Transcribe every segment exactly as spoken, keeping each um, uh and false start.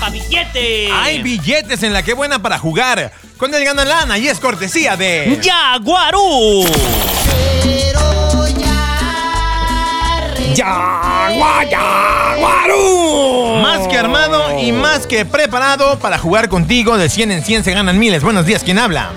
llama billete. Hay billetes en la que buena para jugar. Con el Gana Lana y es cortesía de Yaguarú. Yagua, Yaguarú. Más que armado y más que preparado para jugar contigo. De cien en cien se ganan miles. Buenos días, ¿quién habla?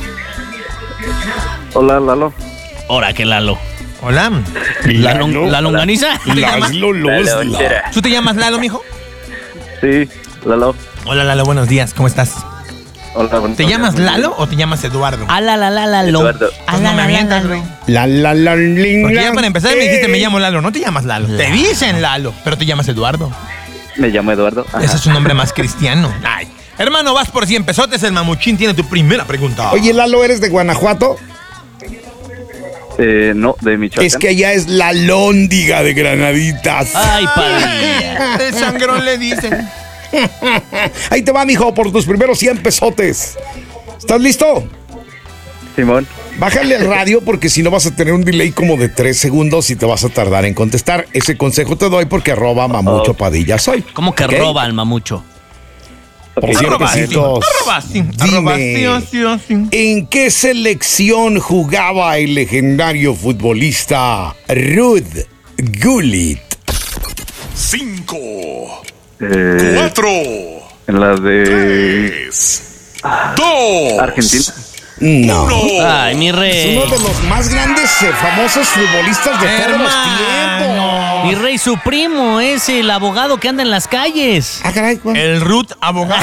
Hola, Lalo. Ahora que Lalo. Hola. ¿La, long- la longaniza? Laszlo Losla. ¿Tú te llamas Lalo, mijo? Sí, Lalo. Hola, Lalo, buenos días, ¿cómo estás? Hola, buenos ¿Te días. llamas Lalo o te llamas Eduardo? A la la la la lo. Eduardo. A Pues la no me la la avientas, la güey. La la la ling, Porque ya la, para empezar me dijiste eh. me llamo Lalo, no te llamas Lalo. Te dicen Lalo, pero te llamas Eduardo. Me llamo Eduardo. Ajá. Ese es un nombre más cristiano. Ay. Hermano, vas por cien pesotes, el mamuchín tiene tu primera pregunta. Oye, Lalo, ¿eres de Guanajuato? Eh, no, de Michoacán. Es que allá es la lóndiga de Granaditas. Ay, Padilla. De sangrón le dicen. Ahí te va, mijo, por tus primeros cien pesotes. ¿Estás listo? Simón. Bájale el radio porque si no vas a tener un delay como de tres segundos y te vas a tardar en contestar. Ese consejo te doy porque arroba mamucho Oh. Padilla soy. ¿Cómo que ¿Ok? roba al mamucho? Por cien Arroba sí, pesitos. arroba sí, Dime, arroba sí, sí, sí. ¿en qué selección jugaba el legendario futbolista Ruud Gullit? Cinco, Eh, cuatro, en la de tres, dos, Argentina. No. uno. Ay, mi Es rey. uno de los más grandes eh, famosos futbolistas de todos los tiempos. Mi rey, su primo es el abogado que anda en las calles. Ah, caray, ¿cuál? El Ruth abogado.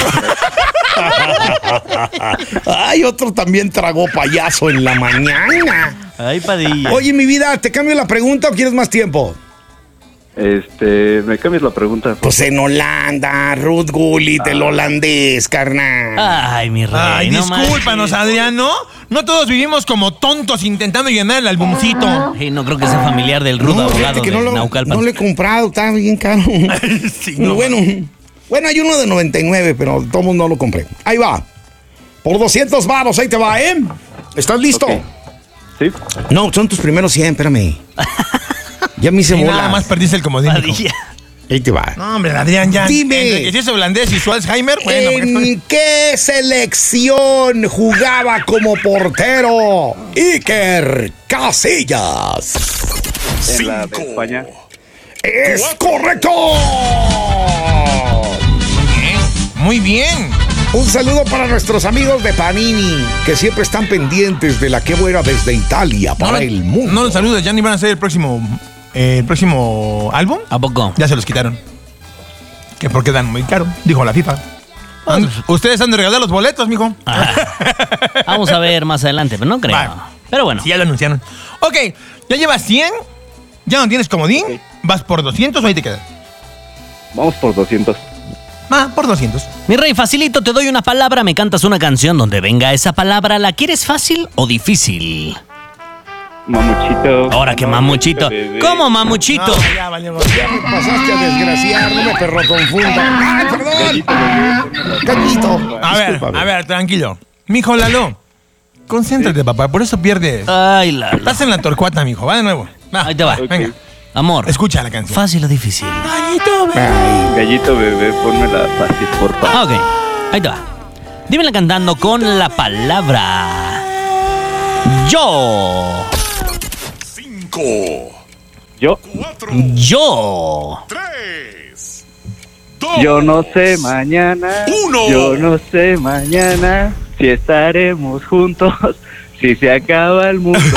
Ay, otro también tragó payaso en la mañana. Ay, Padilla. Oye, mi vida, ¿te cambio la pregunta o quieres más tiempo? Este, me cambias la pregunta. Pues en Holanda, Ruud Gullit, el holandés, carnal. Ay, mi rey. Ay, no discúlpanos, manches. Adrián, ¿no? No todos vivimos como tontos intentando llenar el albumcito. Hey, no creo que sea familiar del rudo No, fíjate abogado que de no lo, Naucalpan. no lo he comprado, está bien caro. Sí, no. bueno, bueno, hay uno de noventa y nueve, pero de todos modos no lo compré. Ahí va. Por doscientos varos, ahí te va, ¿eh? ¿Estás listo? Ok. Sí. No, son tus primeros cien, espérame. Ya me hice Y bolas. nada más perdiste el comodín. mijo. Padilla. Ahí te va. No, hombre, Adrián, ya. Dime. Entre que si es holandés y su Alzheimer, bueno. ¿En qué selección jugaba como portero Iker Casillas? En la de Cinco. España. ¡Es correcto! Muy bien. Un saludo para nuestros amigos de Panini, que siempre están pendientes de la que vuela desde Italia para no, el mundo. No los saludos, ya ni van a ser el próximo, eh, el próximo álbum. ¿A poco? Ya se los quitaron. Que porque dan muy caro, dijo la FIFA. And- Ustedes han de regalar los boletos, mijo. Ah, vamos a ver más adelante, pero no creo. Va. Pero bueno. Sí, ya lo anunciaron. Ok, ya llevas cien, ya no tienes comodín, Ok. vas por doscientos o ahí te quedas. Vamos por doscientos. Va, por doscientos. Mi rey, facilito, te doy una palabra, me cantas una canción donde venga esa palabra. ¿La quieres fácil o difícil? Mamuchito. Ahora que mamuchito. Bebé. ¿Cómo mamuchito? No, ya valió. Ya me pasaste a desgraciar, no me perro confunda. ¡Ay, perdón! Gallito. A ver, Discúlpame. a ver, tranquilo. Mijo Lalo, concéntrate, papá, por eso pierdes. Ay, la, la. Estás en la torcuata, mijo, va de nuevo. Va. Ahí te va. Ok. Venga, Amor, escucha la canción. ¿fácil o difícil? Ay, Gallito bebé, pónmela fácil, por favor. Ah, ok, ahí te va. Dímela cantando con la palabra yo. Cinco, Yo, cuatro, Yo. tres, dos. yo no sé mañana. Uno. Yo no sé mañana si estaremos juntos, si se acaba el mundo.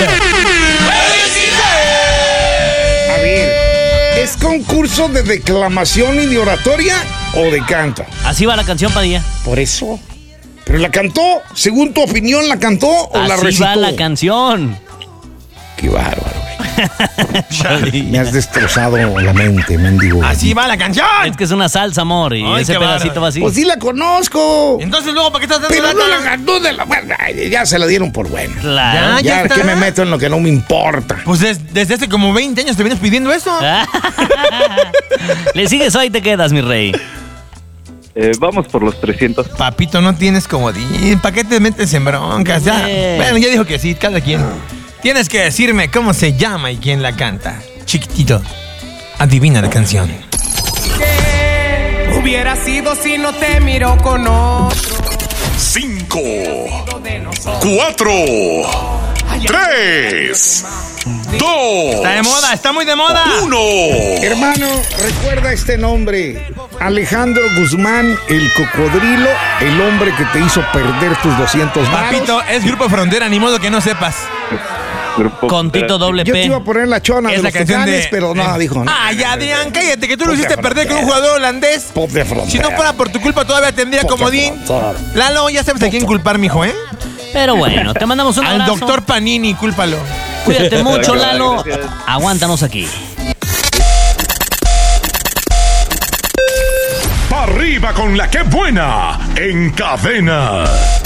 A ver, ¿es concurso de declamación y de oratoria o de canto? Así va la canción, Padilla. Por eso. ¿Pero la cantó? Según tu opinión, ¿la cantó o la Así recitó? va la canción. Qué bárbaro, güey. Me Padilla. has destrozado la mente, mendigo. Así va la canción. Es que es una salsa, amor, y Ay, ese qué pedacito bárbaro. va así. Pues sí la conozco. Entonces luego, ¿para qué estás dando Pero no lata? la cantó de la... Bueno, ay, ya se la dieron por buena. Claro. Ya, Ya, está. que me meto en lo que no me importa. Pues des- desde hace como veinte años te vienes pidiendo eso. Le sigues o ahí te quedas, mi rey. Eh, vamos por los trescientos. Papito, no tienes comodín. ¿Para qué te metes en broncas? Ya. Hombre. Bueno, ya dijo que sí, cada quien. Tienes que decirme cómo se llama y quién la canta. Chiquitito, adivina la canción. hubiera sido si no te miro con otro? cinco, cuatro, tres, dos. Está de moda, está muy de moda. uno. Hermano, recuerda este nombre. Alejandro Guzmán, el cocodrilo, el hombre que te hizo perder tus doscientos varos. Papito, es Grupo Frontera, ni modo que no sepas. Grupo Con Tito doble Yo te P. iba a poner la chona Es de la los canción Tucanes, de... pero no, dijo no. Ay, Adrián, cállate, que tú lo Pop de hiciste perder con un Frontera. jugador holandés. Pop de Frontera. Si no fuera por tu culpa, todavía tendría Pop de comodín. Frontera. Lalo, ya sabes a quién culpar, mijo, ¿eh? Pero bueno, te mandamos un Al abrazo. doctor Panini, cúlpalo. Cuídate mucho, Gracias, Lalo. gracias. Aguántanos aquí. Pa' arriba con la que buena. En cadena.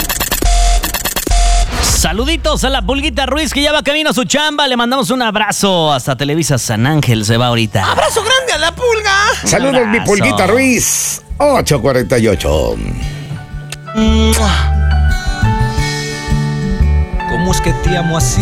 Saluditos a la Pulguita Ruiz, que ya va camino a su chamba. Le mandamos un abrazo. Hasta Televisa San Ángel se va ahorita. ¡Abrazo grande a la pulga! Saludos, mi abrazo. Pulguita Ruiz. ocho cuarenta y ocho. ¿Cómo es que te amo así?